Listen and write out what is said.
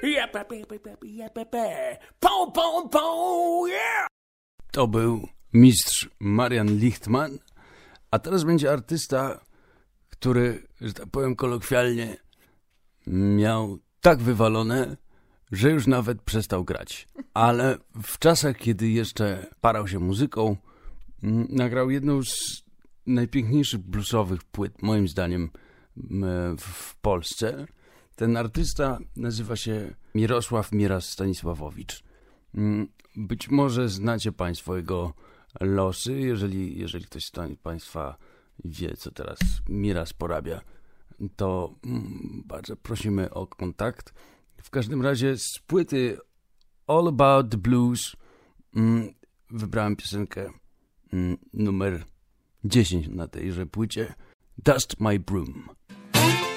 To był mistrz Marian Lichtman, a teraz będzie artysta, który, że tak powiem kolokwialnie, miał tak wywalone, że już nawet przestał grać. Ale w czasach, kiedy jeszcze parał się muzyką, nagrał jedną z najpiękniejszych bluesowych płyt, moim zdaniem, w Polsce. Ten artysta nazywa się Mirosław Miras Stanisławowicz. Być może znacie Państwo jego losy, jeżeli ktoś z Państwa wie, co teraz Miras porabia, to bardzo prosimy o kontakt. W każdym razie z płyty All About the Blues wybrałem piosenkę numer 10 na tejże płycie, Dust My Broom.